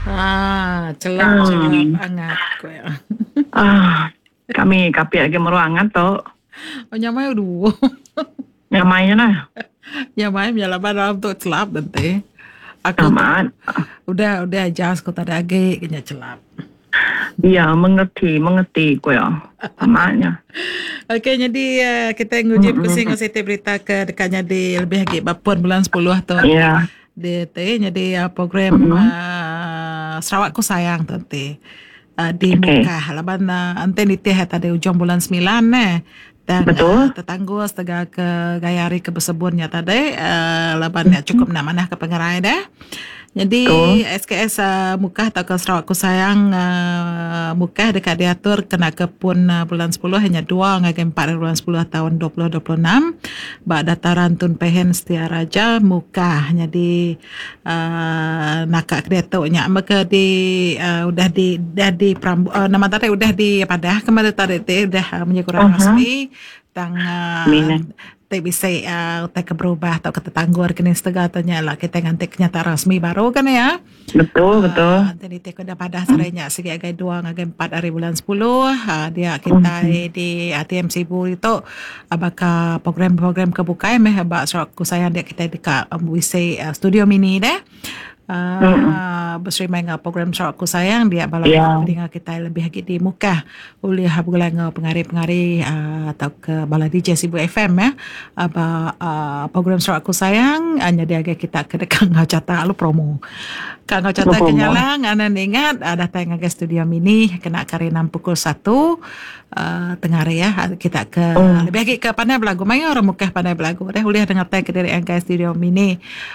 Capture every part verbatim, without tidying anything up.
Ah, celap-celap Hmm. angat ko ya. Ah, kami kapit lagi meruangan tu. Oh, nyamai dulu. Nyamai na. Nyamai menyalaban dalam tu celap nanti. Aku tu Amat. udah udah adjust ko tadi agi kena celap. Ya, mengerti, mengerti ko ya. Amatnya. Okey, jadi uh, kita nguji pusing Mm-mm. ngositi berita ke dekatnya di lebih lagi bapun bulan sepuluh tu. Ya. Di te jadi uh, program Mm-mm. uh, Sarawakku Sayang nanti. Uh, di Okey. muka halaman uh, ante nitih tadi ujung bulan sembilan eh. Dan uh, Betul. tetanggu setengah ke gayari ke bersebunnya tadi uh, laban uh, cukup nak manah ke pengerai dah. Jadi Betul. S K S uh, mukah atau ke Sarawakku Sayang uh, mukah dekat diatur kena ke pun uh, bulan sepuluh hanya dua ngagai empat bulan sepuluh tahun dua ribu dua puluh enam bak dataran Tun Pehen Setia Raja mukah. Jadi uh, nakak kreatornya maka di uh, udah di dah di perambu, uh, nama tadi udah di padah kemarin tadi tu dah uh, menyekuran Uh-huh. rasmi tang uh, Mina. tak bisa uh, tak berubah atau kata tangguh kini setengah tanya lah kita ngantik kenyataan rasmi baru kan ya. Betul, betul. Uh, tadi teko dah pada saranya segi agak dua agak empat hari bulan sepuluh uh, dia kita Mm-hmm. di A T M Sibu itu abaka program-program kebukai meh abak Sarawakku Sayang dia kita dekat um, we say uh, studio mini deh. Mm-mm. Uh, bersama dengan program Sarawakku Sayang dia balap Ya. dengan kita lebih lagi di muka oleh habulan dengan pengari-pengari uh, atau ke bala D J Sibu F M ya. Aba uh, program Sarawakku Sayang hanya dia agak kita ke dekat ngacata lu promo. Kang ngacata Betul. kenyalang anan ingat ada tayang ke studio mini kena kari enam pukul satu uh, tengah hari ya kita ke Mm. lebih lagi ke Pandai Belagu main orang mukah Pandai Belagu dah boleh dengar tay ke dari angka studio mini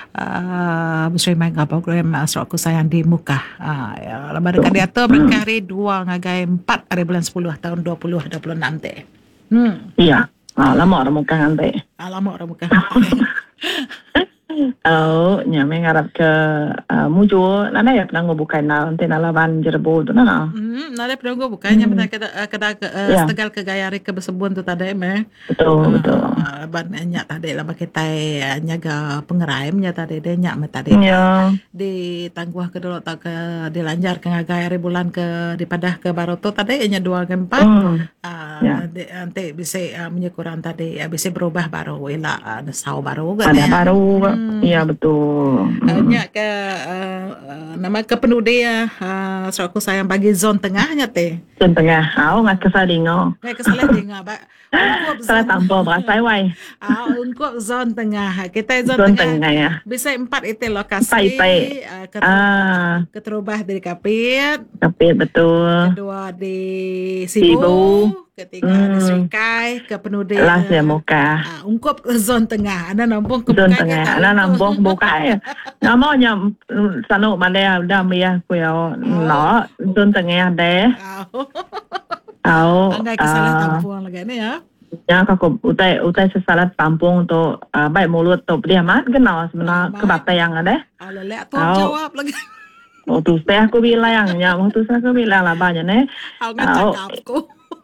uh, bersama dengan program uh, Sarawakku Sayang di muka uh, ya lebar dekat dia tu berangkat hari dua ngagai empat hari bulan sepuluh tahun dua ribu dua puluh enam teh. Hmm. Iya. Ah, lama orang muka nanti. Alamak orang muka. Oh, nyame ngarap ke uh, mujo nana ya penang bukan na nanti nalaban jerbo tu nana. Hmm, nada penunggu bukannya Hmm. pernah kita kada ke uh, Ya, setegal ke gayari ke bersebun tu tadi meh. betul, betul. Uh, ban nyak tadi lah kita uh, nyaga pengeraim nya tadi dia nyak me tadi Ya. di tangguh ke dulu tak ke dilanjar ke gayari bulan ke di padah ke baru tu tadi nya dua ke empat. Hmm. Uh, Ya. nanti, nanti bisa uh, menyukuran tadi uh, bisa berubah baru ila ada uh, sau baru kan Ada ya. baru. Hmm. Iya, betul. Uh, Hmm. nya ke uh, uh, nama kepenudi uh, uh, Sarawakku Sayang bagi zon tengahnya teh. Zon tengah. Aku ngat kesalingo. Ngai kesalah dengar ba. Ungkup Salah zon. tampil berasai wai. Ah, ungkup zon tengah. Kita zon, Zon tengah. tengah ya. Bisa empat itu Ipai, lokasi. ipai. Uh, keter, Ah, keterubah dari Kapit. kapit betul. Kedua di Sibu. Sibu. Ketiga di Hmm. Serikai. Kepenudi. Las ya Uh, muka. uh, ungkup zon tengah. Ada nampung Zon kebuka tengah. kita. Ana nambong buka ya. Namanya sanu malaya dah mia kuya no zon tengah deh. Au Anggai kesalah ah tampuan lagi ni ya. ya kako utai utai sesalat tampung tu uh, baik mulut tu dia mat kenal sebenarnya kebata yang ada. Ala lek tu Au jawab lagi. oh tu saya aku bilang ya waktu saya aku bilang lah banyak ni. Aku nak cakap aku.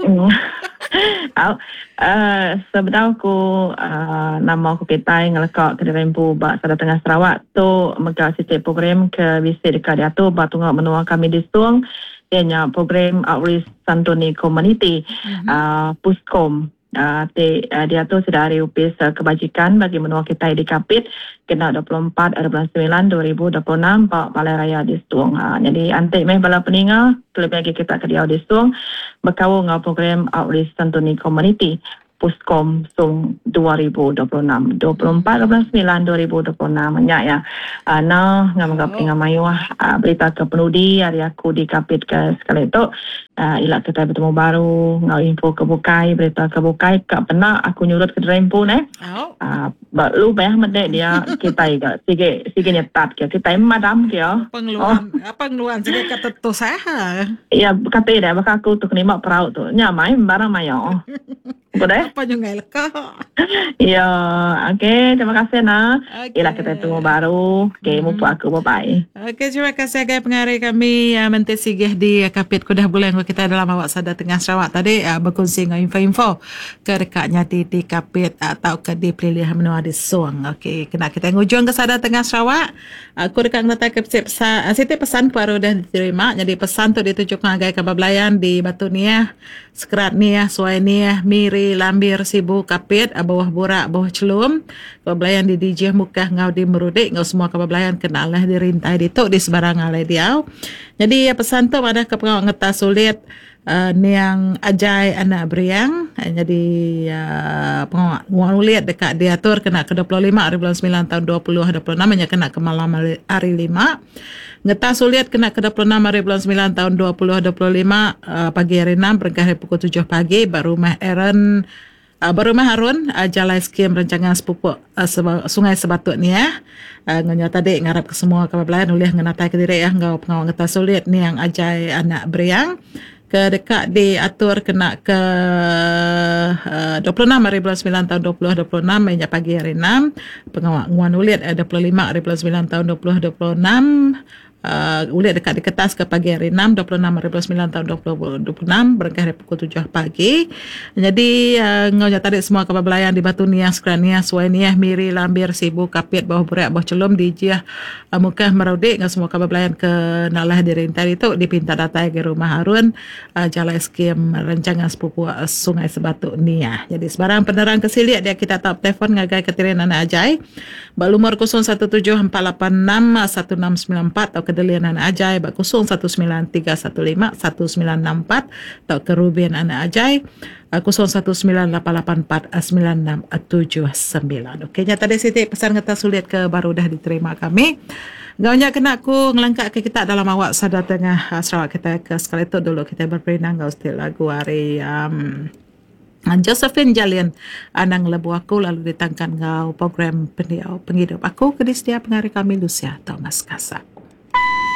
Au uh, sebenarnya aku uh, nama aku Petai ngelakak ke Rempu bak sada tengah Sarawak tu mega setiap program ke bisi dekat dia tu bak tunggu menua kami di Suang ianya program outreach Santuni Community mm-hmm. uh, Puskom uh, te, uh, dia tu sudah hari upis uh, kebajikan bagi menua kita di Kapit kena dua puluh empat hari bulan sembilan dua ribu dua puluh enam Pak Balai Raya di Suang. Uh, jadi antik meh bala peninga lebih lagi kita ke dia di Suang berkawal dengan program outreach Santuni Community Puskom Sung dua ribu dua puluh enam dua puluh empat bulan sembilan dua ribu dua puluh enam banyak ya. Uh, nah ngamgap dengan mayuah uh, berita ke penudi hari aku di Kapit ke sekali itu uh, ilak kita bertemu baru ngau info kebukai berita kebukai kak pernah aku nyurut ke Rempu ne. Oh. Uh, lu bayar medek dia kita juga sige sige nyetat ke kita madam ke ya. Pengeluaran oh. apa pengeluaran sige kata tu saya. Ya kata dia bakal aku tu kena mak peraut tu nyamai barang mayo. Boleh? Apa juga leka. Ya, okey. Terima kasih, nak. Okey. Ialah kita tunggu baru. Okey, Hmm. mumpuk aku. Bye-bye. Okey, terima kasih agak pengarih kami uh, Menteri Sigih di uh, Kapit Kudah Bulan kita dalam awak Sada Tengah Sarawak tadi uh, berkongsi dengan info-info ke dekatnya di, di Kapit atau ke di Pilihan Menua di Suang. Okey, kena kita ngujung ke Sada Tengah Sarawak. Aku dekat ngata ke pesan, uh, Siti pesan baru dah diterima. Jadi pesan tu ditujukan agak ke Bablayan di Batu Niah, Sekerat Niah, Suai Niah, Miri, Lambir, Sibu, Kapit, uh, Bawah Borak, Bawah Celum, Bablayan di Dijih Mukah, Ngau di Merudik, Ngau semua ke Bablayan kenal lah dirintai di tok di sebarang alai dia. Jadi ya pesan tu ada ke pengawal ngeta sulit uh, niang ajai anak beriang. Uh, jadi uh, pengawal ngulit dekat diatur kena ke dua puluh lima hari bulan sembilan tahun dua puluh dua puluh enam nya kena ke malam hari lima. Ngeta sulit kena ke dua puluh enam hari bulan sembilan tahun dua puluh dua puluh lima uh, pagi hari enam berangkat hari pukul tujuh pagi baru mah Aaron Uh, baru mah Harun uh, jalai skim rancangan sepupuk uh, seba, Sungai Sebatut ni ya. Uh, ngonya tadi ngarap ke semua kebelayan ulih ngenatai ke diri ya ngau pengawal ngeta sulit ni yang ajai anak beriang ke dekat diatur kena ke uh, dua puluh enam hari bulan sembilan tahun dua puluh dua puluh enam menjak pagi hari enam pengawal nguan ulit uh, dua puluh lima hari bulan sembilan tahun dua puluh dua puluh enam Uh, ulit dekat di kertas ke pagi hari enam, dua puluh enam hari bulan sembilan tahun dua puluh dua puluh enam berangkat hari pukul tujuh pagi. Jadi uh, ngaunya tadi semua kebelayan di Batu Niah, Sekerat Niah, Suai Niah, Miri, Lambir, Sibu, Kapit, Bawah Borak, Bawah Celum, Dijih, uh, Mukah, Merudik, ngau semua kebelayan ke nalah dirintai itu dipinta datai ke rumah Harun uh, jalai skim rancangan sepupu uh, Sungai Sebatut Niah. Jadi sebarang penerang kesiliat dia kita top telefon ngagai ketirin anak ajai. Bak lumur kosong satu tujuh empat lapan enam satu enam sembilan empat atau kedelian anak ajai bak kosong satu sembilan tiga satu lima satu sembilan enam empat atau kerubian anak ajai kosong satu sembilan lapan lapan empat sembilan enam tujuh sembilan. Okey, nya tadi Siti pesan kata sulit ke baru dah diterima kami. Gaunya kena aku ngelengkap ke kita dalam awak Sada Tengah Sarawak kita ke sekali itu dulu kita berperinang gau stil lagu hari um, Josephine Jalian anang lebu aku lalu ditangkan ngau program pendiau penghidup aku ke di setiap pengarih kami Lucia Thomas Kasa.